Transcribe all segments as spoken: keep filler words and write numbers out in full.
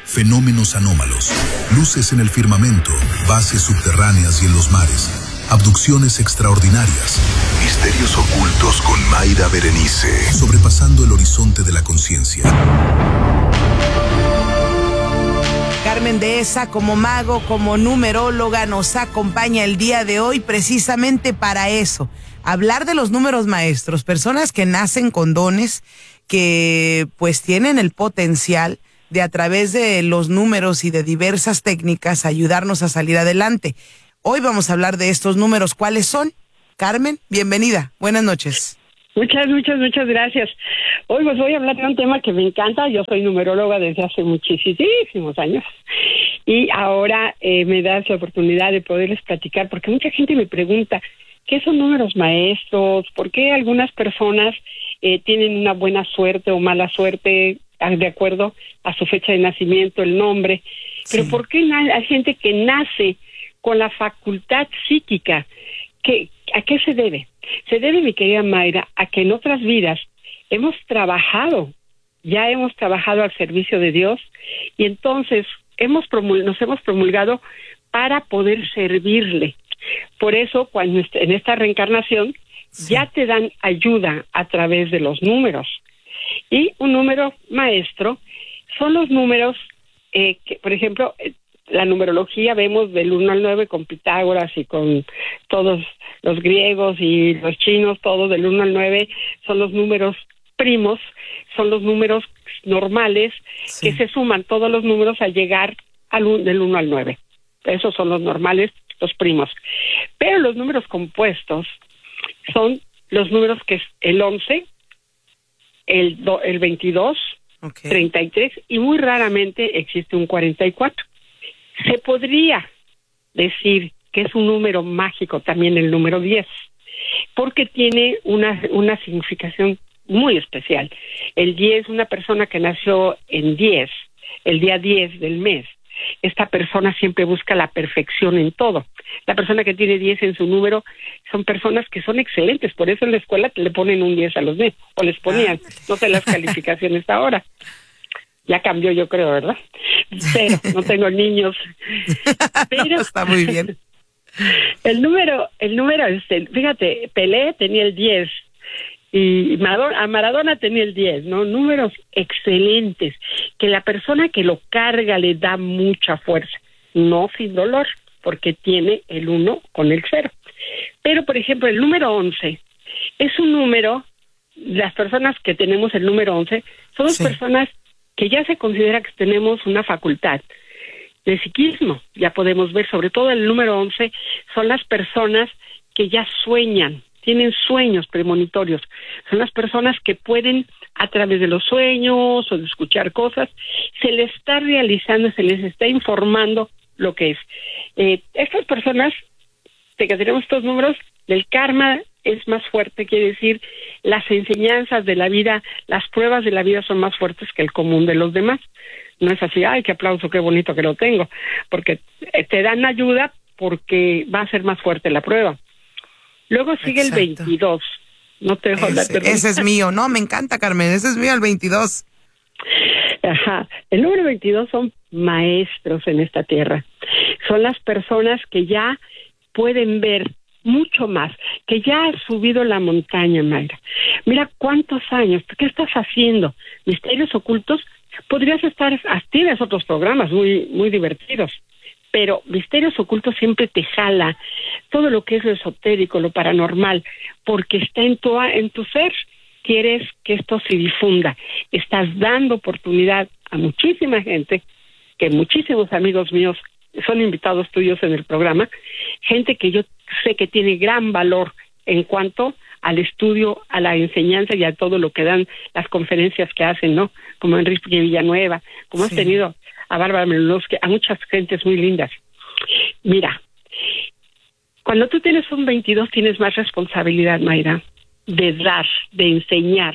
fenómenos anómalos, luces en el firmamento, bases subterráneas y en los mares, abducciones extraordinarias, misterios ocultos con Mayra Berenice, sobrepasando el horizonte de la conciencia. Carmen Dehesa, como mago, como numeróloga, nos acompaña el día de hoy precisamente para eso, hablar de los números maestros, personas que nacen con dones, que pues tienen el potencial de a través de los números y de diversas técnicas ayudarnos a salir adelante. Hoy vamos a hablar de estos números. ¿Cuáles son? Carmen, bienvenida. Buenas noches. Muchas, muchas, muchas gracias. Hoy pues voy a hablar de un tema que me encanta. Yo soy numeróloga desde hace muchísimos años y ahora eh, me das la oportunidad de poderles platicar, porque mucha gente me pregunta, ¿qué son números maestros? ¿Por qué algunas personas eh, tienen una buena suerte o mala suerte de acuerdo a su fecha de nacimiento, el nombre? Sí. Pero ¿por qué na- hay gente que nace con la facultad psíquica? ¿Qué, ¿A qué se debe? Se debe, mi querida Mayra, a que en otras vidas hemos trabajado, ya hemos trabajado al servicio de Dios y entonces hemos promul- nos hemos promulgado para poder servirle. Por eso, cuando en esta reencarnación, sí, ya te dan ayuda a través de los números. Y un número maestro son los números eh, que, por ejemplo, la numerología vemos del uno al nueve con Pitágoras y con todos los griegos y los chinos, todos del uno al nueve son los números primos, son los números normales, sí, que se suman todos los números al llegar al, del uno al nueve. Esos son los normales, los primos. Pero los números compuestos son los números que es el once, el, do, el veintidós, okay, treinta y tres y muy raramente existe un cuarenta y cuatro. Se podría decir que es un número mágico también el número diez, porque tiene una, una significación muy especial. El diez, una persona que nació en diez, el día diez del mes, esta persona siempre busca la perfección en todo. La persona que tiene diez en su número son personas que son excelentes, por eso en la escuela le ponen un diez a los niños, o les ponían, no sé las calificaciones ahora. Ya cambió, yo creo, ¿verdad? Pero no tengo niños. Pero está muy bien. El número, el número, este, fíjate, Pelé tenía el diez y Maradona, a Maradona tenía el diez, ¿no? Números excelentes, que la persona que lo carga le da mucha fuerza, no sin dolor, porque tiene el uno con el cero. Pero, por ejemplo, el número once es un número, las personas que tenemos el número once, somos sí. personas que ya se considera que tenemos una facultad de psiquismo. Ya podemos ver, sobre todo el número once, son las personas que ya sueñan, tienen sueños premonitorios. Son las personas que pueden, a través de los sueños o de escuchar cosas, se les está realizando, se les está informando lo que es. Eh, estas personas, de que tenemos estos números, el karma es más fuerte, quiere decir, las enseñanzas de la vida, las pruebas de la vida son más fuertes que el común de los demás. No es así, ay, qué aplauso, qué bonito que lo tengo, porque te dan ayuda porque va a ser más fuerte la prueba. Luego sigue Exacto. el veintidós. No te dejo hablar, ese, ese es mío, no, me encanta, Carmen, ese es mío, el veintidós. Ajá, el número veintidós son maestros en esta tierra. Son las personas que ya pueden ver mucho más, que ya has subido la montaña, Mayra. Mira cuántos años, ¿qué estás haciendo? Misterios ocultos, podrías estar, tienes otros programas muy, muy divertidos, pero Misterios Ocultos siempre te jala todo lo que es lo esotérico, lo paranormal, porque está en tu, en tu ser. Quieres que esto se difunda. Estás dando oportunidad a muchísima gente, que muchísimos amigos míos son invitados tuyos en el programa, gente que yo sé que tiene gran valor en cuanto al estudio, a la enseñanza y a todo lo que dan las conferencias que hacen, ¿no? Como Enrique Villanueva, como sí. has tenido a Bárbara Melosque, a muchas gentes muy lindas. Mira, cuando tú tienes un veintidós tienes más responsabilidad, Mayra, de dar, de enseñar.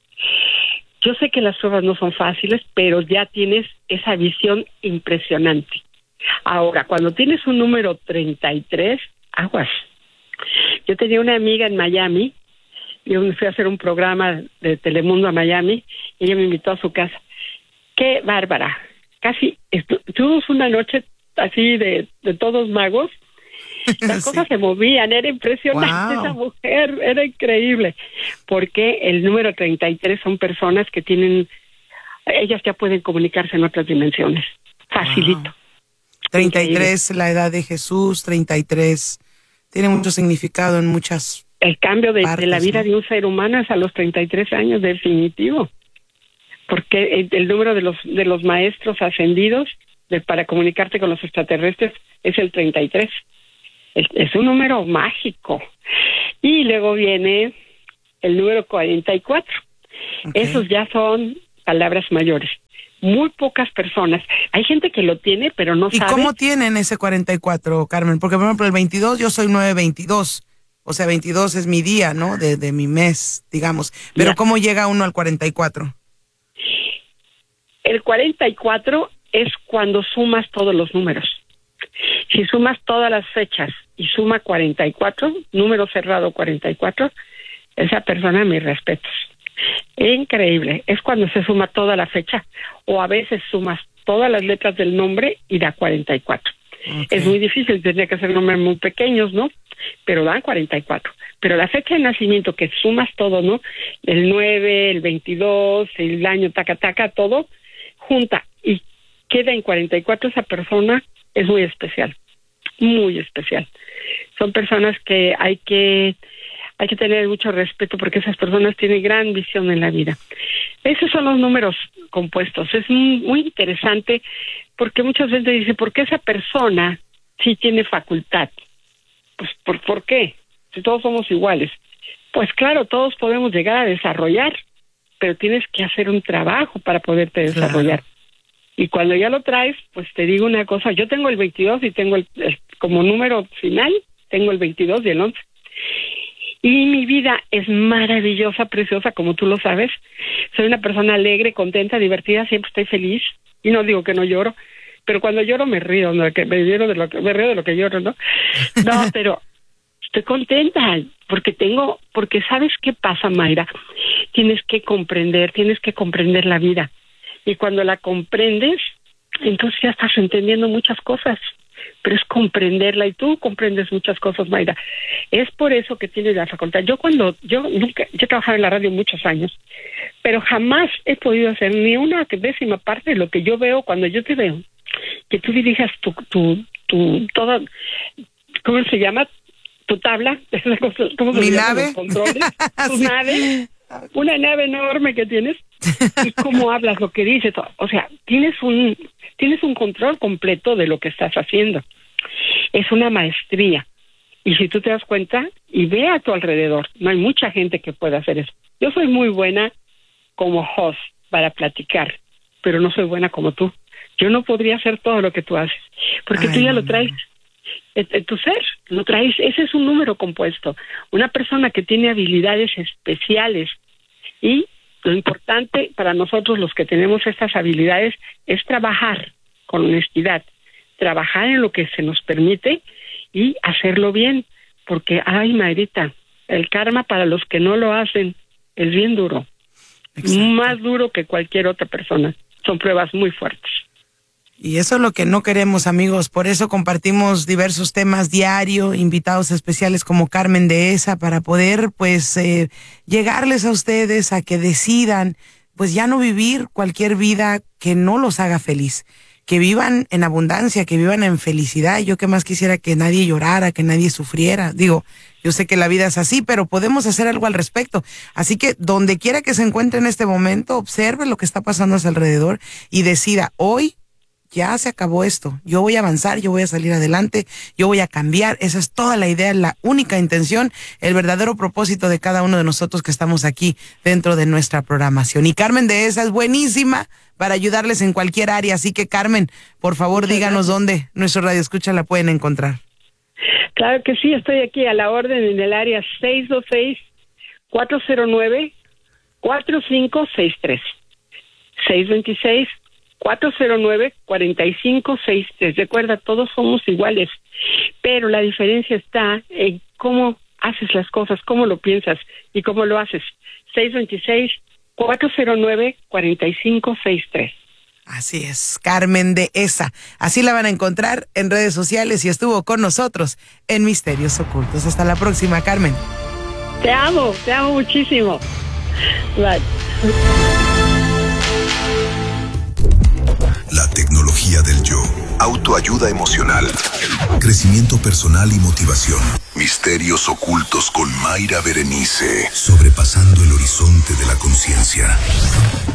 Yo sé que las pruebas no son fáciles, pero ya tienes esa visión impresionante. Ahora, cuando tienes un número treinta y tres, aguas. Yo tenía una amiga en Miami, yo me fui a hacer un programa de Telemundo a Miami, y ella me invitó a su casa. ¡Qué bárbara! casi, estu- tuvimos una noche así de, de todos magos. Las cosas sí se movían, era impresionante. Wow. Esa mujer, era increíble, porque el número treinta y tres son personas que tienen, ellas ya pueden comunicarse en otras dimensiones, facilito. Wow. treinta y tres, increíble. La edad de Jesús, treinta y tres, tiene mucho significado en muchas El cambio de, partes, de la vida, ¿no?, de un ser humano es a los treinta y tres años, definitivo, porque el, el número de los de los maestros ascendidos de, para comunicarte con los extraterrestres es el treinta y tres. Es, es un número mágico. Y luego viene el número cuarenta y cuatro. Okay. Esos ya son palabras mayores. Muy pocas personas. Hay gente que lo tiene, pero no ¿Y sabe. ¿Y cómo tienen ese cuarenta y cuatro, Carmen? Porque, por ejemplo, el veintidós, yo soy nueve veintidós. O sea, veintidós es mi día, ¿no? De, de mi mes, digamos. Pero ya. ¿Cómo llega uno al cuarenta y cuatro? El cuarenta y cuatro es cuando sumas todos los números. Si sumas todas las fechas y suma cuarenta y cuatro, número cerrado cuarenta y cuatro, esa persona, mis respetos. Increíble. Es cuando se suma toda la fecha, o a veces sumas todas las letras del nombre y da cuarenta y cuatro. Okay. Es muy difícil, tendría que ser nombres muy pequeños, ¿no? Pero dan cuarenta y cuatro. Pero la fecha de nacimiento, que sumas todo, ¿no? El nueve, el veintidós, el año, taca, taca, todo, junta y queda en cuarenta y cuatro, esa persona es muy especial, muy especial. Son personas que hay que hay que tener mucho respeto, porque esas personas tienen gran visión en la vida. Esos son los números compuestos. Es muy, muy interesante, porque muchas veces dice, ¿por qué esa persona sí tiene facultad? Pues, ¿por, ¿por qué? Si todos somos iguales. Pues claro, todos podemos llegar a desarrollar, pero tienes que hacer un trabajo para poderte desarrollar. Claro. Y cuando ya lo traes, pues te digo una cosa, yo tengo el veintidós y tengo el, el como número final, tengo el veintidós y el once. Y mi vida es maravillosa, preciosa, como tú lo sabes. Soy una persona alegre, contenta, divertida, siempre estoy feliz. Y no digo que no lloro, pero cuando lloro me río, ¿no? que me, río de lo que, me río de lo que lloro, ¿no? No, pero estoy contenta, porque tengo, porque ¿sabes qué pasa, Mayra? Tienes que comprender, tienes que comprender la vida. Y cuando la comprendes, entonces ya estás entendiendo muchas cosas, pero es comprenderla, y tú comprendes muchas cosas, Mayra. Es por eso que tienes la facultad. Yo cuando, yo nunca, yo he trabajado en la radio muchos años, pero jamás he podido hacer ni una décima parte de lo que yo veo cuando yo te veo. Que tú dirijas tu, tu, tu, toda, ¿cómo se llama? Tu tabla, ¿cómo se ¿Mi llama? nave? Los controles, tu Sí. nave, una nave enorme que tienes, y cómo hablas, lo que dices, o sea, tienes un, tienes un control completo de lo que estás haciendo. Es una maestría, y si tú te das cuenta y ve a tu alrededor, no hay mucha gente que pueda hacer eso. Yo soy muy buena como host para platicar, pero no soy buena como tú. Yo no podría hacer todo lo que tú haces, porque Ay, tú ya lo traes. En tu ser, lo traes, ese es un número compuesto, una persona que tiene habilidades especiales, y lo importante para nosotros los que tenemos estas habilidades es trabajar con honestidad, trabajar en lo que se nos permite y hacerlo bien, porque, ay, Mayrita, el karma para los que no lo hacen es bien duro. Exacto. Más duro que cualquier otra persona, son pruebas muy fuertes. Y eso es lo que no queremos, amigos. Por eso compartimos diversos temas diario, invitados especiales como Carmen Dehesa, para poder, pues, eh, llegarles a ustedes a que decidan, pues, ya no vivir cualquier vida que no los haga feliz. Que vivan en abundancia, que vivan en felicidad. Yo que más quisiera que nadie llorara, que nadie sufriera. Digo, yo sé que la vida es así, pero podemos hacer algo al respecto. Así que donde quiera que se encuentre en este momento, observe lo que está pasando a su alrededor y decida, hoy ya se acabó esto, yo voy a avanzar, yo voy a salir adelante, yo voy a cambiar. Esa es toda la idea, la única intención, el verdadero propósito de cada uno de nosotros que estamos aquí dentro de nuestra programación. Y Carmen Dehesa es buenísima para ayudarles en cualquier área, así que Carmen, por favor, Muchas díganos gracias. Dónde nuestro Radio Escucha la pueden encontrar. Claro que sí, estoy aquí a la orden en el área seis dos seis, cuatro cero nueve, cuatro cinco seis tres. seis dos seis, cuatro cero nueve, cuatro cinco seis tres. Recuerda, todos somos iguales, pero la diferencia está en cómo haces las cosas, cómo lo piensas y cómo lo haces. seis dos seis, cuatro cero nueve, cuatro cinco seis tres. Así es, Carmen Dehesa. Así la van a encontrar en redes sociales y estuvo con nosotros en Misterios Ocultos. Hasta la próxima, Carmen. Te amo, te amo muchísimo. Bye. La tecnología del yo. Autoayuda emocional. Crecimiento personal y motivación. Misterios ocultos con Mayra Berenice. Sobrepasando el horizonte de la conciencia.